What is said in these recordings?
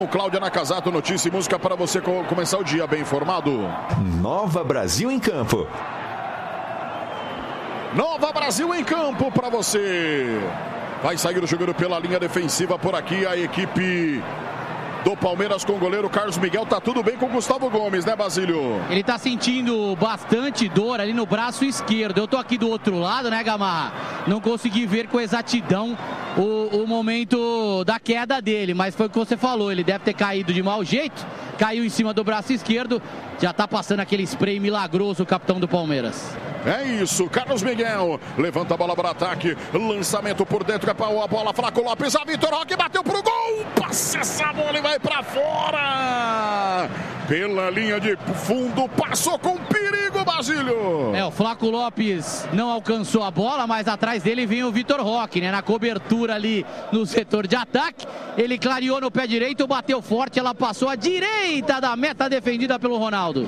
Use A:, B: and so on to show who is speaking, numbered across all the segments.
A: O Cláudia Nakazato, notícia e música para você começar o dia bem informado.
B: Nova Brasil em Campo.
A: Nova Brasil em Campo para você. Vai sair o jogador pela linha defensiva por aqui, a equipe do Palmeiras com o goleiro Carlos Miguel. Tá tudo bem com o Gustavo Gomes, né, Basílio?
C: Ele tá sentindo bastante dor ali no braço esquerdo. Eu tô aqui do outro lado, né, Gamarra? Não consegui ver com exatidão o momento da queda dele, mas foi o que você falou. Ele deve ter caído de mau jeito, caiu em cima do braço esquerdo. Já tá passando aquele spray milagroso o capitão do Palmeiras.
A: É isso, Carlos Miguel levanta a bola para o ataque, lançamento por dentro, a bola, Flaco Lopes, a Vitor Roque bateu pro gol, passa essa bola e vai para fora, pela linha de fundo, passou com perigo, Basílio.
C: O Flaco Lopes não alcançou a bola, mas atrás dele vem o Vitor Roque, né, na cobertura ali no setor de ataque, ele clareou no pé direito, bateu forte, ela passou à direita da meta defendida pelo Ronaldo.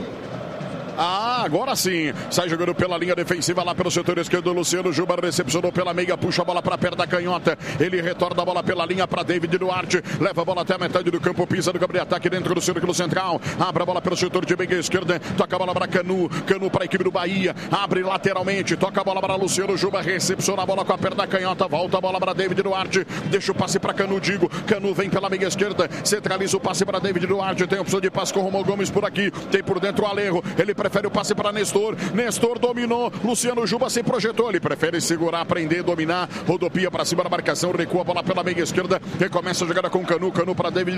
A: Agora sim, sai jogando pela linha defensiva lá pelo setor esquerdo, Luciano Juba recepcionou pela meia, puxa a bola para perto da canhota, ele retorna a bola pela linha para David Duarte, leva a bola até a metade do campo, pisa no campo de ataque dentro do círculo central, abre a bola pelo setor de meia esquerda, toca a bola para Canu para a equipe do Bahia, abre lateralmente, toca a bola para Luciano Juba, recepciona a bola com a perna da canhota, volta a bola para David Duarte, deixa o passe para Canu, Canu vem pela meia esquerda, centraliza o passe para David Duarte, tem a opção de passe com o Romão Gomes por aqui, tem por dentro o Alejo, ele prefere o passe para Nestor dominou, Luciano Juba se projetou, ele prefere segurar, prender, dominar, rodopia para cima da marcação, recua a bola pela meia esquerda, recomeça a jogada com Canu para David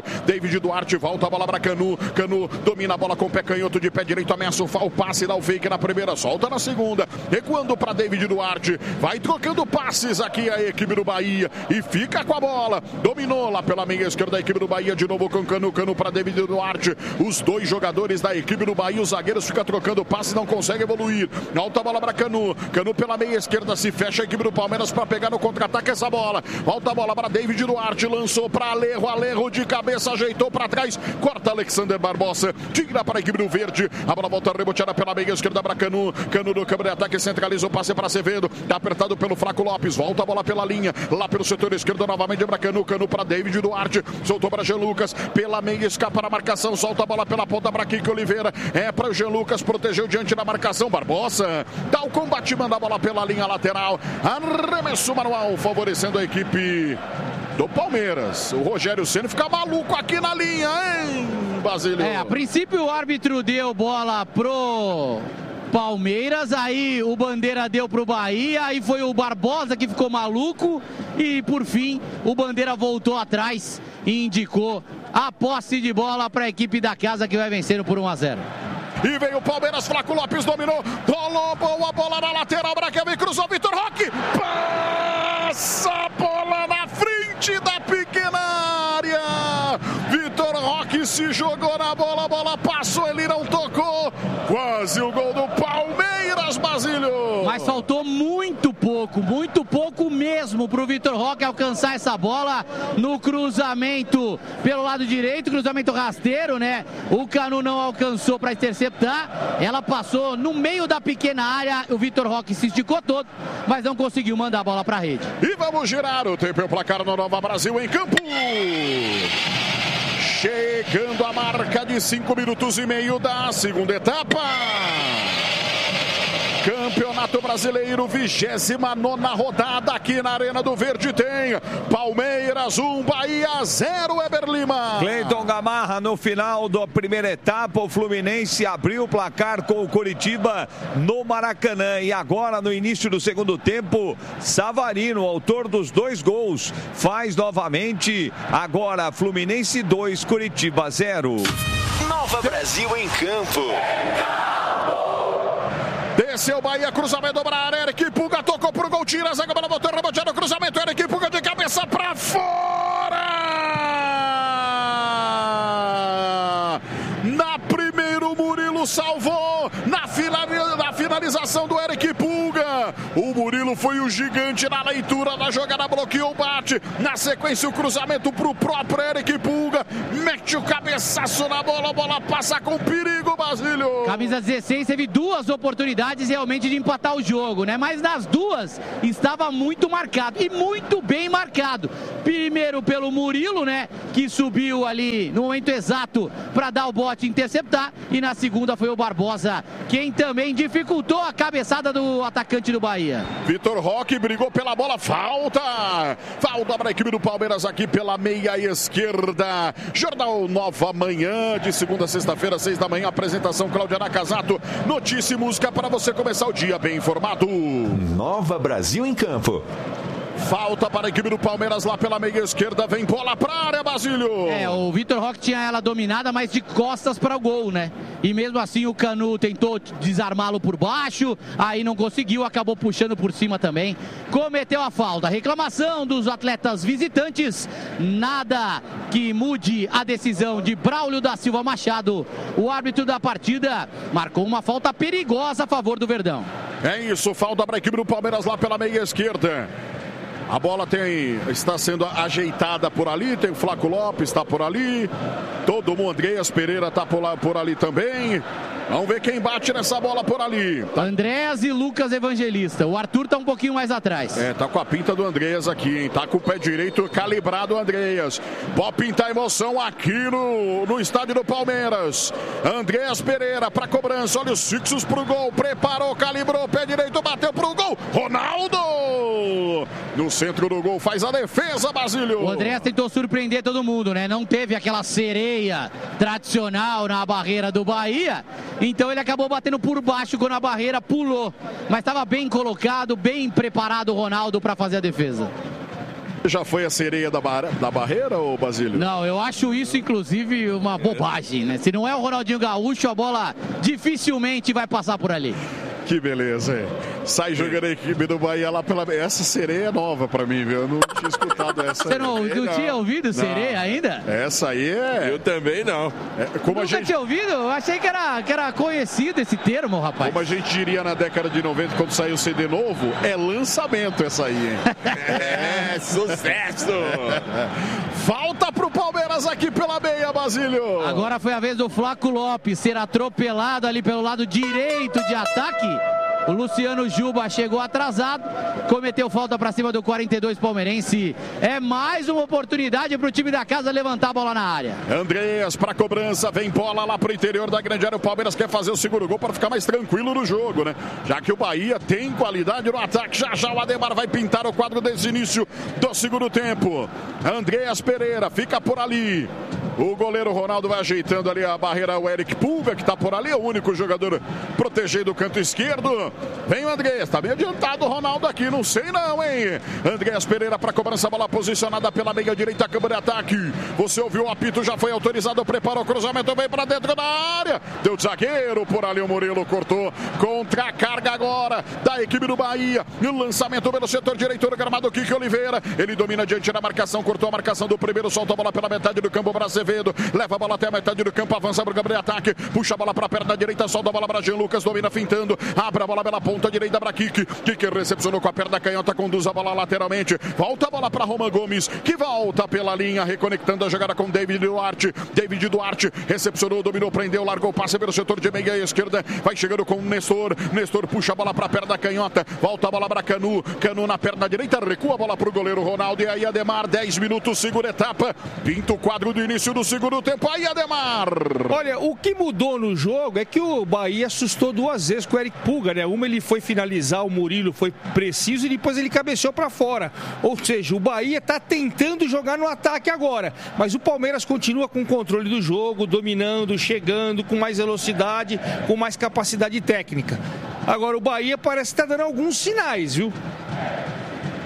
A: Duarte, volta a bola para Canu domina a bola com o pé canhoto de pé direito, ameaça o passe, dá o fake na primeira, solta na segunda, recuando para David Duarte, vai trocando passes aqui a equipe do Bahia e fica com a bola, dominou lá pela meia esquerda a equipe do Bahia, de novo com Canu para David Duarte, os dois jogadores da equipe do Bahia, os zagueiros ficam trocando passe, não consegue evoluir, alta a bola para Canu pela meia esquerda, se fecha a equipe do Palmeiras para pegar no contra-ataque essa bola, volta a bola para David Duarte, lançou para Alejo de cabeça, ajeitou para trás, corta Alexander Barbosa, tira para a equipe do Verde, a bola volta reboteada pela meia esquerda para Canu no campo de ataque, centraliza o passe para Acevedo, tá apertado pelo Flaco Lopes, volta a bola pela linha, lá pelo setor esquerdo novamente para Canu para David Duarte, soltou para Jean Lucas, pela meia escapa na marcação, solta a bola pela ponta para Kiko Oliveira, é para o Jean Lucas, protegeu diante da marcação, Barbosa dá o combate, manda a bola pela linha lateral, arremesso manual favorecendo a equipe do Palmeiras. O Rogério Ceni fica maluco aqui na linha, hein, Basílio?
C: A princípio o árbitro deu bola pro Palmeiras, aí o Bandeira deu pro Bahia, aí foi o Barbosa que ficou maluco e por fim o Bandeira voltou atrás e indicou a posse de bola para a equipe da casa, que vai vencendo por 1-0.
A: E veio o Palmeiras, Flaco Lopes dominou, rolou boa bola na lateral, Braquelme cruzou, Vitor Roque, passa a bola na frente da pequena área, Vitor Roque se jogou na bola, a bola passou, ele não tocou, quase o gol do Palmeiras, Basílio.
C: Mas faltou muito pouco mesmo pro Vitor Roque alcançar essa bola no cruzamento pelo lado direito, cruzamento rasteiro, né? O Canu não alcançou para interceptar, ela passou no meio da pequena área, o Vitor Roque se esticou todo, mas não conseguiu mandar a bola pra rede.
A: E vamos girar o tempo e o placar no Nova Brasil em Campo. Chegando a marca de 5 minutos e meio da segunda etapa. Campeonato Brasileiro, 29ª rodada aqui na Arena do Verde tem Palmeiras 1, Bahia 0, Eber Lima.
D: Cleiton Gamarra, no final da primeira etapa, o Fluminense abriu o placar com o Coritiba no Maracanã. E agora, no início do segundo tempo, Savarino, autor dos 2 gols, faz novamente. Agora, Fluminense 2, Coritiba 0.
B: Nova Brasil em Campo.
A: Desceu Bahia, cruzamento para a área, Eric Puga tocou pro gol, tira a zaga, bola botou, reboteado, cruzamento, Eric Puga de cabeça para fora! Na primeiro, Murilo salvou, na finalização do Eric Puga, o Murilo Murilo foi o gigante na leitura da jogada, bloqueou, bate. Na sequência, o cruzamento pro próprio Eric Pulga. Mete o cabeçaço na bola, a bola passa com perigo, Basílio.
C: Camisa 16 teve duas oportunidades realmente de empatar o jogo, né? Mas nas duas estava muito marcado e muito bem marcado. Primeiro pelo Murilo, né? Que subiu ali no momento exato para dar o bote e interceptar. E na segunda foi o Barbosa, quem também dificultou a cabeçada do atacante do Bahia.
A: Vitor Roque brigou pela bola, falta para a equipe do Palmeiras aqui pela meia esquerda. Jornal Nova Manhã, de segunda a sexta-feira, 6 da manhã, apresentação Cláudia Nakazato, notícia e música para você começar o dia bem informado.
B: Nova Brasil em Campo.
A: Falta para a equipe do Palmeiras lá pela meia esquerda, vem bola para a área, Basílio.
C: O Vitor Roque tinha ela dominada, mas de costas para o gol, né? E mesmo assim o Canu tentou desarmá-lo por baixo, aí não conseguiu, acabou puxando por cima também. Cometeu a falta. Reclamação dos atletas visitantes, nada que mude a decisão de Braulio da Silva Machado. O árbitro da partida marcou uma falta perigosa a favor do Verdão.
A: É isso, falta para a equipe do Palmeiras lá pela meia esquerda. A bola está sendo ajeitada por ali, tem o Flaco Lopes, está por ali. Todo mundo, Andreas Pereira está por ali também. Vamos ver quem bate nessa bola por ali.
C: Andréas e Lucas Evangelista. O Arthur tá um pouquinho mais atrás.
A: Tá com a pinta do Andréas aqui, hein? Tá com o pé direito calibrado o Andréas. Pode pintar emoção aqui no estádio do Palmeiras. Andréas Pereira pra cobrança. Olha os fixos pro gol. Preparou, calibrou, pé direito, bateu pro gol. Ronaldo! No centro do gol, faz a defesa, Basílio.
C: O Andréas tentou surpreender todo mundo, né? Não teve aquela sereia tradicional na barreira do Bahia. Então ele acabou batendo por baixo quando a barreira pulou. Mas estava bem colocado, bem preparado o Ronaldo para fazer a defesa.
A: Já foi a sereia da barreira, ô Basílio?
C: Não, eu acho isso inclusive uma bobagem, né? Se não é o Ronaldinho Gaúcho, a bola dificilmente vai passar por ali.
A: Que beleza, hein? Sai jogando a equipe do Bahia lá pela... Essa sereia é nova pra mim, viu? Eu não tinha escutado essa.
C: Você não tinha ouvido sereia ainda?
A: Essa aí é...
E: Eu também não.
C: Como Nunca tinha ouvido? Eu achei que era conhecido esse termo, rapaz.
A: Como a gente diria na década de 90, quando saiu o CD novo, é lançamento essa aí, hein?
E: Sucesso!
A: Falta pro Palmeiras aqui pela meia, Basílio.
C: Agora foi a vez do Flaco Lopes ser atropelado ali pelo lado direito de ataque. O Luciano Juba chegou atrasado, cometeu falta para cima do 42 palmeirense. É mais uma oportunidade para o time da casa levantar a bola na área.
A: Andreas para cobrança, vem bola lá para o interior da grande área. O Palmeiras quer fazer o segundo gol para ficar mais tranquilo no jogo, né? Já que o Bahia tem qualidade no ataque. Já o Ademar vai pintar o quadro desde o início do segundo tempo. Andreas Pereira fica por ali. O goleiro Ronaldo vai ajeitando ali a barreira. O Eric Pulga, que está por ali, é o único jogador protegendo o canto esquerdo. Vem o Andreas, tá bem adiantado o Ronaldo aqui, não sei não, hein? Andreas Pereira para cobrança, bola posicionada pela meia direita, câmara de ataque. Você ouviu o apito, já foi autorizado, preparou o cruzamento, vem para dentro da área. Deu de zagueiro, por ali o Murilo cortou. Contra a carga agora da equipe do Bahia. E o lançamento pelo setor direito do gramado, Kiki Oliveira. Ele domina diante da marcação, cortou a marcação do primeiro, solta a bola pela metade do campo para Azevedo. Leva a bola até a metade do campo, avança para o câmara de ataque. Puxa a bola para a perna direita, solta a bola para Jean Lucas, domina fintando. Abre a bola pela ponta direita para Kiki. Kiki recepcionou com a perna canhota, conduz a bola lateralmente. Volta a bola para Roman Gomes, que volta pela linha, reconectando a jogada com David Duarte. David Duarte recepcionou, dominou, prendeu, largou o passe pelo setor de meia esquerda. Vai chegando com o Nestor. Nestor puxa a bola para a perna canhota. Volta a bola para Canu. Canu na perna direita, recua a bola para o goleiro Ronaldo. E aí Ademar, 10 minutos, segunda etapa. Pinta o quadro do início do segundo tempo. Aí Ademar.
F: Olha, o que mudou no jogo é que o Bahia assustou duas vezes com o Eric Pulga, né? Uma ele foi finalizar, o Murilo foi preciso e depois ele cabeceou para fora. Ou seja, o Bahia está tentando jogar no ataque agora, mas o Palmeiras continua com o controle do jogo, dominando, chegando, com mais velocidade, com mais capacidade técnica. Agora o Bahia parece que está dando alguns sinais, viu?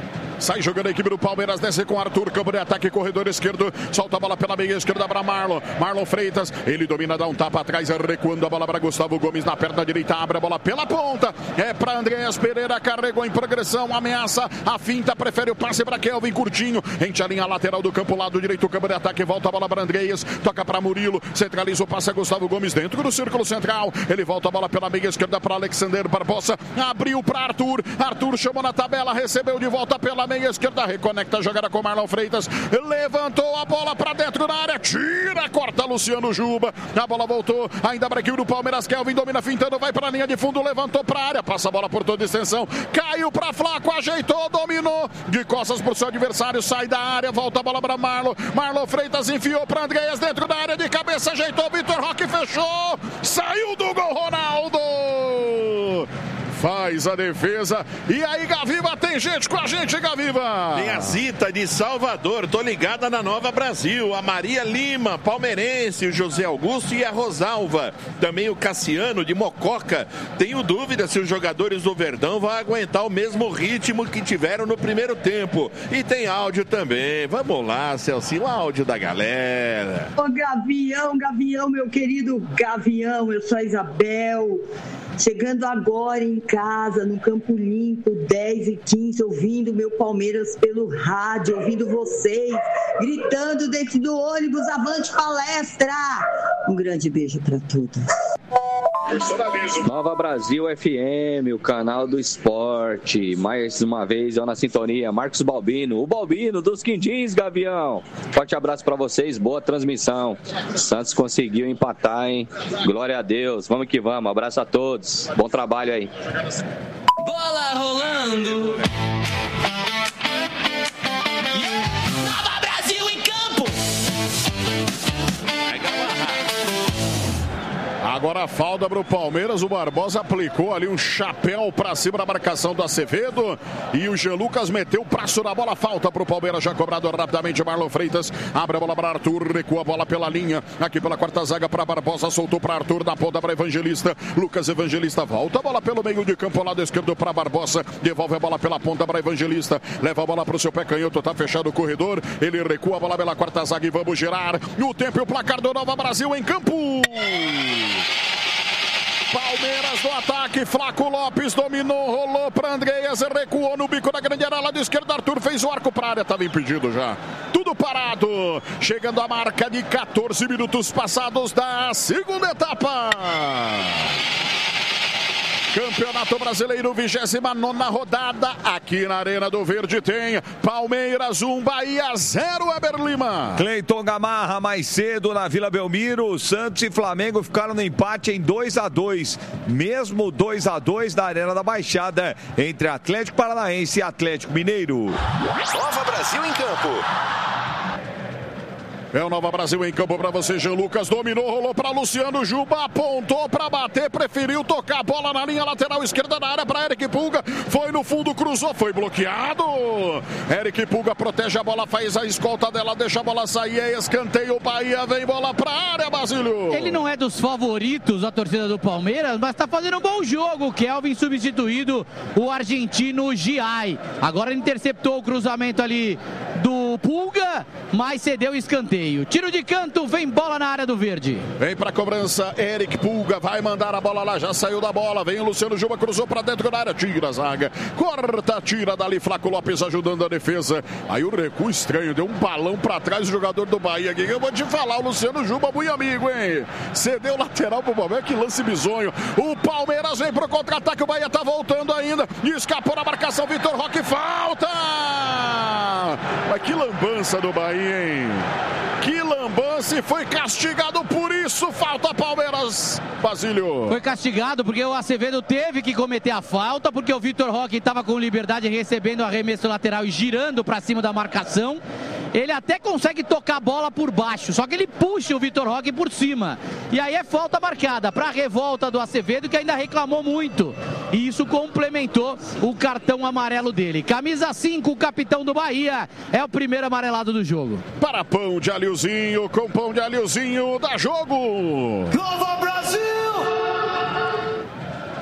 A: Sai jogando a equipe do Palmeiras, desce com Arthur, campo de ataque, corredor esquerdo, solta a bola pela meia esquerda para Marlon. Marlon Freitas, ele domina, dá um tapa atrás, recuando a bola para Gustavo Gomes na perna direita, abre a bola pela ponta. É para Andreas Pereira, carregou em progressão, ameaça, a finta, prefere o passe para Kelvin Curtinho. Enche a linha lateral do campo, lado direito, campo de ataque, volta a bola para Andreas, toca para Murilo, centraliza o passe a Gustavo Gomes dentro do círculo central. Ele volta a bola pela meia esquerda para Alexander Barbosa, abriu para Arthur. Arthur chamou na tabela, recebeu de volta pela meia esquerda, reconecta a jogada com Marlon Freitas, levantou a bola para dentro da área, tira, corta Luciano Juba. A bola voltou, ainda para a equipe do Palmeiras, Kelvin domina fintando, vai para a linha de fundo, levantou para a área, passa a bola por toda a extensão, caiu para Flaco, ajeitou, dominou, de costas para o seu adversário, sai da área, volta a bola para Marlon. Marlon Freitas enfiou para Andreas dentro da área, de cabeça, ajeitou, Vitor Roque fechou, saiu do gol Ronaldo. Faz a defesa. E aí, Gaviva, tem gente com a gente, Gaviva.
E: Tem a Zita de Salvador, tô ligada na Nova Brasil. A Maria Lima, palmeirense, o José Augusto e a Rosalva. Também o Cassiano de Mococa. Tenho dúvida se os jogadores do Verdão vão aguentar o mesmo ritmo que tiveram no primeiro tempo. E tem áudio também. Vamos lá, Celcinho, o áudio da galera.
G: Ô, Gavião, meu querido Gavião, eu sou a Isabel. Chegando agora em casa, no Campo Limpo, 10h15, ouvindo meu Palmeiras pelo rádio, ouvindo vocês, gritando dentro do ônibus, avante palestra! Um grande beijo para todos.
H: Nova Brasil FM, o canal do esporte. Mais uma vez, eu na sintonia. Marcos Balbino, o Balbino dos Quindins, Gavião. Forte abraço para vocês, boa transmissão. Santos conseguiu empatar, hein? Glória a Deus, vamos que vamos. Abraço a todos, bom trabalho aí.
I: Bola rolando. Nova Brasil em campo.
A: Agora a falta para o Palmeiras, o Barbosa aplicou ali um chapéu para cima da marcação do Acevedo e o Jean Lucas meteu o braço na bola, falta para o Palmeiras, já cobrado rapidamente Marlon Freitas, abre a bola para Arthur, recua a bola pela linha, aqui pela quarta zaga para Barbosa, soltou para Arthur, da ponta para Evangelista, Lucas Evangelista volta a bola pelo meio de campo, lado esquerdo para Barbosa, devolve a bola pela ponta para Evangelista, leva a bola para o seu pé canhoto, tá fechado o corredor, ele recua a bola pela quarta zaga e vamos girar, no tempo e o placar do Nova Brasil em campo. Palmeiras no ataque, Flaco Lopes dominou, rolou para Andreas, recuou no bico da grande área, lado esquerdo, Arthur fez o arco para a área, estava impedido já. Tudo parado, chegando a marca de 14 minutos passados da segunda etapa. Campeonato Brasileiro, 29ª rodada, aqui na Arena do Verde tem Palmeiras 1, Bahia 0, Weber Lima.
D: Cleiton Gamarra mais cedo na Vila Belmiro, Santos e Flamengo ficaram no empate em 2-2, mesmo 2-2 na Arena da Baixada, entre Atlético Paranaense e Atlético Mineiro.
B: Nova Brasil em campo.
A: É o Nova Brasil em campo para você, Jean Lucas, dominou, rolou para Luciano Juba, apontou para bater, preferiu tocar a bola na linha lateral esquerda da área para Eric Pulga, foi no fundo, cruzou, foi bloqueado. Eric Pulga protege a bola, faz a escolta dela, deixa a bola sair, é escanteio, Bahia, vem bola para a área, Basílio.
C: Ele não é dos favoritos da torcida do Palmeiras, mas está fazendo um bom jogo. Kelvin substituído o argentino Giai. Agora ele interceptou o cruzamento ali do Pulga, mas cedeu o escanteio. Tiro de canto, vem bola na área do Verde.
A: Vem pra cobrança, Eric Pulga vai mandar a bola lá, já saiu da bola, vem o Luciano Juba, cruzou pra dentro da área, tira a zaga, corta, tira dali, Flaco Lopes ajudando a defesa. Aí o recuo estranho, deu um balão pra trás o jogador do Bahia aqui. Eu vou te falar, o Luciano Juba, muito amigo, hein? Cedeu lateral pro Palmeiras, que lance bizonho. O Palmeiras vem pro contra-ataque, o Bahia tá voltando ainda, escapou na marcação, Vitor Roque, falta! Mas que lambança do Bahia, hein? Que lambança, e foi castigado por isso, falta Palmeiras, Basílio.
C: Foi castigado porque o Acevedo teve que cometer a falta, porque o Vitor Roque estava com liberdade recebendo o arremesso lateral e girando para cima da marcação. Ele até consegue tocar a bola por baixo, só que ele puxa o Vitor Roque por cima. E aí é falta marcada para a revolta do Acevedo, que ainda reclamou muito. E isso complementou o cartão amarelo dele. Camisa 5, o capitão do Bahia, é o primeiro amarelado do jogo.
A: Para pão de alhozinho, com pão de alhozinho, dá jogo.
I: Nova Brasil!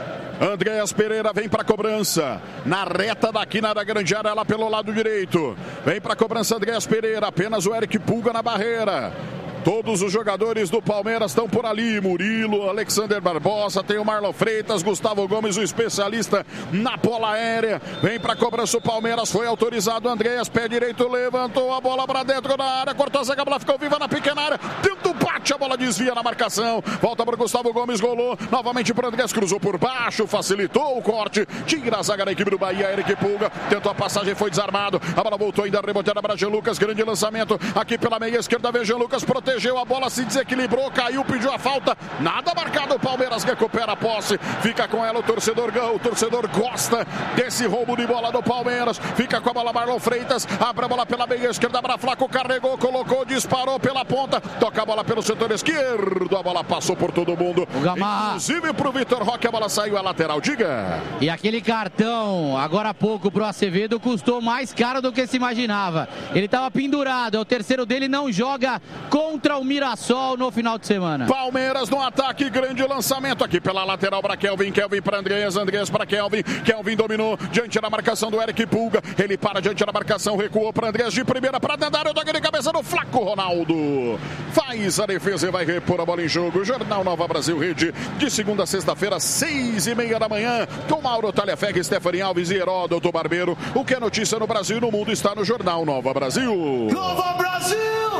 A: Andréas Pereira vem para cobrança. Na reta daqui na área grande área, lá pelo lado direito. Vem para cobrança Andréas Pereira. Apenas o Eric Pulga na barreira. Todos os jogadores do Palmeiras estão por ali. Murilo, Alexander Barbosa, tem o Marlon Freitas, Gustavo Gomes, o especialista na bola aérea. Vem para cobrança o Palmeiras, foi autorizado. Andréas, pé direito, levantou a bola para dentro da área, cortou a zaga, a bola ficou viva na pequena área. Tento bate, a bola desvia na marcação. Volta para o Gustavo Gomes, golou. Novamente para o Andréas, cruzou por baixo, facilitou o corte. Tira a zaga da equipe do Bahia, Eric Pulga. Tentou a passagem, foi desarmado. A bola voltou ainda reboteada para Jean Lucas. Grande lançamento aqui pela meia esquerda. Vem Jean Lucas, protegeu a bola, se desequilibrou, caiu, pediu a falta, nada marcado. O Palmeiras recupera a posse, fica com ela o torcedor gosta desse roubo de bola do Palmeiras. Fica com a bola Marlon Freitas, abre a bola pela meia esquerda para Flaco, carregou, colocou, disparou pela ponta, toca a bola pelo setor esquerdo, a bola passou por todo mundo, inclusive pro Vitor Roque, a bola saiu a lateral. Diga.
C: E aquele cartão agora há pouco pro Acevedo custou mais caro do que se imaginava. Ele estava pendurado, é o terceiro dele, não joga contra o Mirassol no final de semana.
A: Palmeiras no ataque, grande lançamento aqui pela lateral para Kelvin para Andréas para Kelvin dominou diante da marcação do Eric Pulga, ele para diante da marcação, recuou para Andréas de primeira para Dendário, toque de cabeça do Flaco Ronaldo, faz a defesa e vai repor a bola em jogo. Jornal Nova Brasil Rede, de segunda a sexta-feira, 6:30 da manhã, com Mauro Talhaferri, Stephanie Alves e Heródoto Barbeiro. O que é notícia no Brasil e no mundo está no Jornal Nova Brasil.
I: Nova Brasil!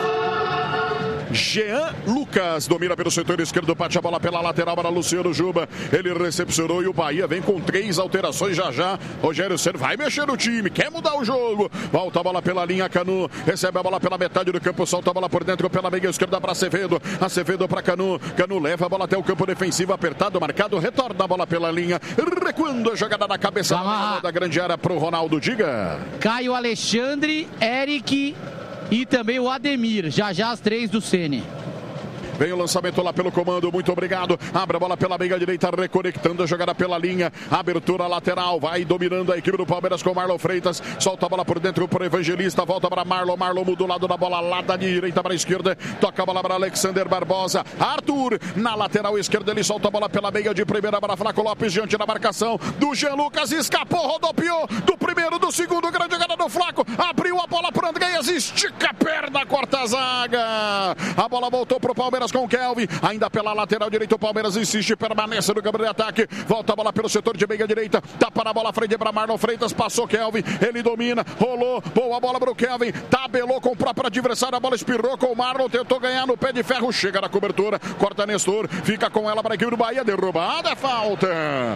A: Jean Lucas domina pelo setor esquerdo, bate a bola pela lateral para Luciano Juba. Ele recepcionou e o Bahia vem com 3 alterações já. Rogério Ceni vai mexer no time, quer mudar o jogo. Volta a bola pela linha, Canu recebe a bola pela metade do campo, solta a bola por dentro pela meia esquerda para Acevedo para Canu. Canu leva a bola até o campo defensivo, apertado, marcado, retorna a bola pela linha, recuando a jogada na cabeça da grande área para o Ronaldo. Diga.
C: Caio Alexandre, Eric e também o Ademir, já as 3 do Ceni.
A: Vem o lançamento lá pelo comando, muito obrigado. Abre a bola pela meia direita, reconectando a jogada pela linha. Abertura lateral, vai dominando a equipe do Palmeiras com Marlon Freitas. Solta a bola por dentro para o Evangelista, volta para Marlon. Marlon muda o lado da bola, lá da direita para a esquerda. Toca a bola para Alexander Barbosa. Arthur, na lateral esquerda, ele solta a bola pela meia de primeira para Flaco Lopes, diante da marcação do Jean Lucas. Escapou, rodopiou do primeiro, do segundo. Grande jogada do Flaco. Abriu a bola para Andréas, estica a perna, corta a zaga. A bola voltou para o Palmeiras com Kelvin, ainda pela lateral direita. O Palmeiras insiste, permanece no campo de ataque, volta a bola pelo setor de meia direita, tapa na bola frente para Marlon Freitas, passou Kelvin, ele domina, rolou, boa bola para o Kelvin, tabelou com o próprio adversário, a bola espirrou com o Marlon, tentou ganhar no pé de ferro, chega na cobertura, corta Nestor, fica com ela para a equipe do Bahia, derrubada, é falta,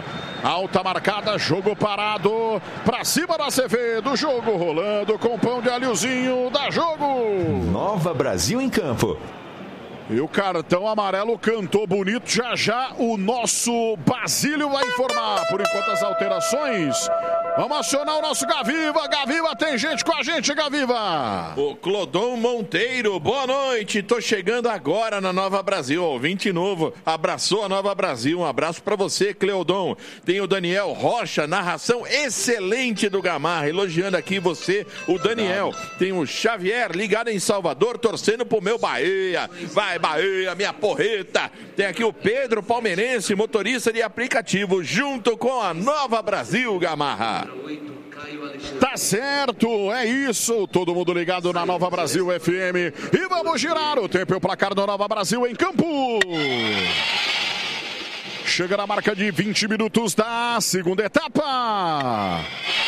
A: alta marcada, jogo parado, para cima da Acevedo, jogo rolando com pão de alhozinho, dá jogo.
B: Nova Brasil em campo.
A: E o cartão amarelo cantou bonito. Já o nosso Basílio vai informar. Por enquanto as alterações. Vamos acionar o nosso Gaviva. Gaviva, tem gente com a gente, Gaviva.
E: O Clodon Monteiro, boa noite. Tô chegando agora na Nova Brasil. Ouvinte novo, abraçou a Nova Brasil. Um abraço pra você, Cleodon. Tem o Daniel Rocha, narração excelente do Gamarra. Elogiando aqui você, o Daniel. Tem o Xavier, ligado em Salvador, torcendo pro meu Bahia. Vai, Bahia, minha porreta. Tem aqui o Pedro, palmeirense, motorista de aplicativo, junto com a Nova Brasil, Gamarra.
A: Tá certo, é isso. Todo mundo ligado na Nova Brasil FM. E vamos girar o tempo e o placar do Nova Brasil em campo. Chega na marca de 20 minutos da segunda etapa.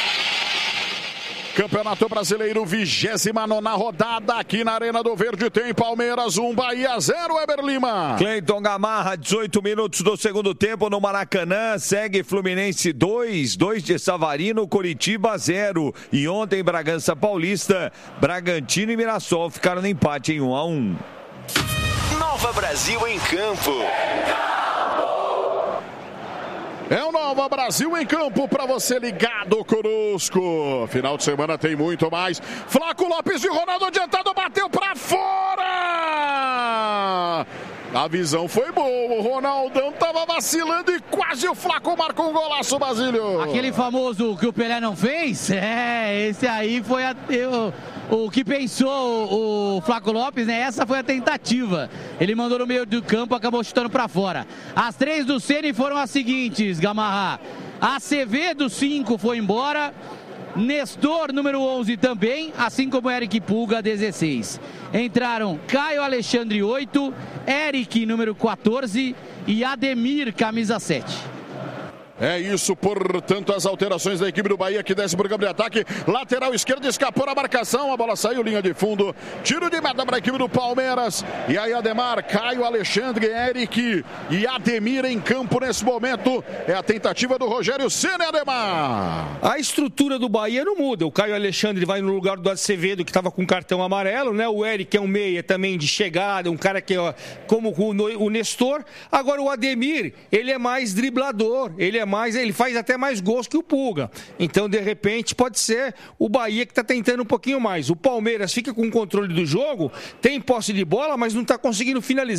A: Campeonato Brasileiro, 29ª rodada aqui na Arena do Verde. Tem Palmeiras 1, Bahia 0, Weber Lima.
D: Cleiton Gamarra, 18 minutos do segundo tempo no Maracanã. Segue Fluminense 2 de Savarino, Coritiba 0. E ontem Bragança Paulista, Bragantino e Mirassol ficaram no empate em 1-1.
B: Nova Brasil em campo.
A: É o Nova Brasil em campo para você ligado conosco. Final de semana tem muito mais. Flaco Lopes e Ronaldo adiantado, bateu para fora. A visão foi boa, o Ronaldão tava vacilando e quase o Flaco marcou um golaço, Basílio.
C: Aquele famoso que o Pelé não fez? Esse aí foi o que pensou o Flaco Lopes, né? Essa foi a tentativa. Ele mandou no meio do campo, acabou chutando para fora. As 3 do Ceni foram as seguintes, Gamarra. Acevedo, 5, foi embora. Nestor, número 11, também, assim como Eric Pulga, 16. Entraram Caio Alexandre, 8, Eric, número 14 e Ademir, camisa 7.
A: É isso, portanto, as alterações da equipe do Bahia que desce por campo de ataque. Lateral esquerdo, escapou na marcação, a bola saiu, linha de fundo. Tiro de meta para a equipe do Palmeiras. E aí Ademar, Caio Alexandre, Eric e Ademir em campo nesse momento. É a tentativa do Rogério Ceni, Ademar.
F: A estrutura do Bahia não muda. O Caio Alexandre vai no lugar do Acevedo, que estava com cartão amarelo, né? O Eric é um meia também de chegada, um cara que, ó, como o Nestor. Agora o Ademir, ele é mais driblador, ele faz até mais gols que o Pulga. Então, de repente, pode ser o Bahia que está tentando um pouquinho mais. O Palmeiras fica com o controle do jogo, tem posse de bola, mas não está conseguindo finalizar.